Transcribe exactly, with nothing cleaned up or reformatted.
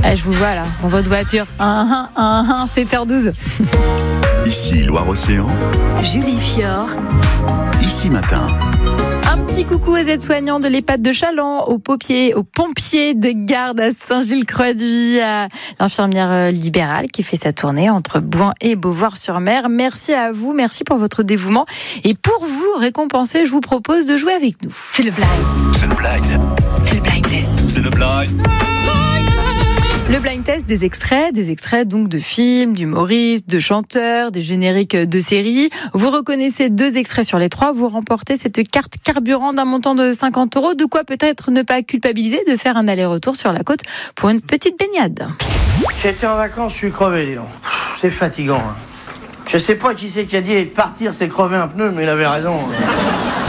Ah, je vous vois là, dans votre voiture. Un, un, un, un, sept heures douze. Ici Loire-Océan. Julie Fior. Ici Matin. Un petit coucou aux aides-soignants de l'EHPAD de Chaland, aux pompiers, aux pompiers de garde à Saint-Gilles-Croix-de-Vie, à l'infirmière libérale qui fait sa tournée entre Bouin et Beauvoir-sur-Mer. Merci à vous, merci pour votre dévouement. Et pour vous récompenser, je vous propose de jouer avec nous. C'est le blind. C'est le blind. C'est le blind test. C'est le blind. Le blind test, des extraits, des extraits donc de films, d'humoristes, de chanteurs, des génériques de séries. Vous reconnaissez deux extraits sur les trois, vous remportez cette carte carburant d'un montant de cinquante euros. De quoi peut-être ne pas culpabiliser de faire un aller-retour sur la côte pour une petite baignade. J'étais en vacances, je suis crevé, dis donc. C'est fatigant. Hein. Je sais pas qui c'est qui a dit de partir, c'est crever un pneu, mais il avait raison. Hein.